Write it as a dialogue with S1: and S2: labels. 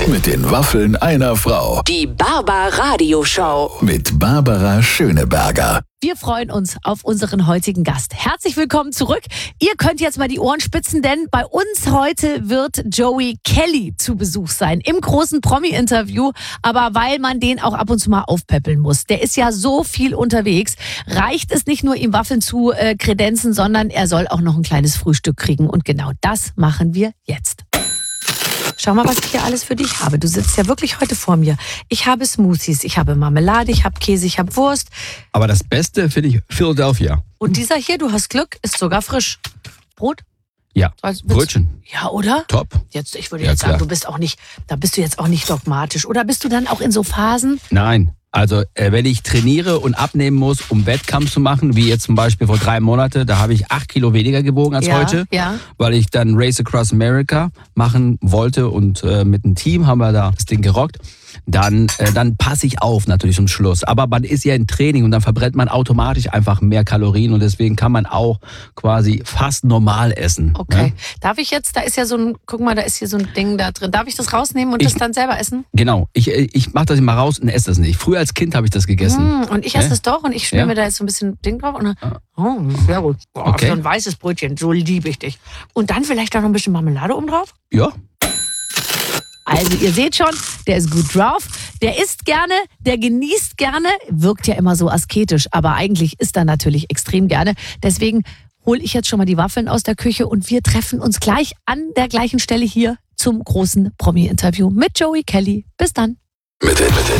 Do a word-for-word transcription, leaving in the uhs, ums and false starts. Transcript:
S1: Mit den Waffeln einer Frau.
S2: Die Barbara-Radio-Show.
S1: Mit Barbara Schöneberger.
S3: Wir freuen uns auf unseren heutigen Gast. Herzlich willkommen zurück. Ihr könnt jetzt mal die Ohren spitzen, denn bei uns heute wird Joey Kelly zu Besuch sein im großen Promi-Interview. Aber weil man den auch ab und zu mal aufpäppeln muss, der ist ja so viel unterwegs, reicht es nicht nur, ihm Waffeln zu äh, kredenzen, sondern er soll auch noch ein kleines Frühstück kriegen. Und genau das machen wir jetzt. Schau mal, was ich hier alles für dich habe. Du sitzt ja wirklich heute vor mir. Ich habe Smoothies, ich habe Marmelade, ich habe Käse, ich habe Wurst.
S4: Aber das Beste finde ich Philadelphia.
S3: Und dieser hier, du hast Glück, ist sogar frisch. Brot?
S4: Ja,
S3: Also,
S4: Brötchen.
S3: Ja, oder?
S4: Top.
S3: Jetzt, ich würde
S4: Ja,
S3: jetzt sagen,
S4: klar.
S3: du bist auch nicht, da bist du jetzt auch nicht dogmatisch. Oder bist du dann auch in so Phasen?
S4: Nein. Also äh, wenn ich trainiere und abnehmen muss, um Wettkampf zu machen, wie jetzt zum Beispiel vor drei Monaten, da habe ich acht Kilo weniger gewogen als
S3: Ja,
S4: heute,
S3: ja.
S4: weil ich dann Race Across America machen wollte und äh, mit einem Team haben wir da das Ding gerockt. Dann, äh, dann passe ich auf natürlich zum Schluss. Aber man ist ja im Training und dann verbrennt man automatisch einfach mehr Kalorien und deswegen kann man auch quasi fast normal essen.
S3: Okay.
S4: Ne?
S3: Darf ich jetzt, da ist ja so ein, guck mal, da ist hier so ein Ding da drin. Darf ich das rausnehmen und
S4: Ich-
S3: das dann selber essen?
S4: Genau. Ich, ich mache das immer raus und esse das nicht. Früher als Kind habe ich das gegessen.
S3: Mm, und ich esse
S4: Ja?
S3: das doch und ich schmier
S4: Ja?
S3: mir da jetzt so ein bisschen Ding drauf. Und dann, oh, sehr gut. Boah,
S4: Okay.
S3: so ein weißes Brötchen, so liebe ich dich. Und dann vielleicht da noch ein bisschen Marmelade oben drauf?
S4: Ja.
S3: Also ihr seht schon, der ist gut drauf, der isst gerne, der genießt gerne, wirkt ja immer so asketisch, aber eigentlich isst er natürlich extrem gerne. Deswegen hole ich jetzt schon mal die Waffeln aus der Küche und wir treffen uns gleich an der gleichen Stelle hier zum großen Promi-Interview mit Joey Kelly. Bis dann.
S1: Mit den, mit den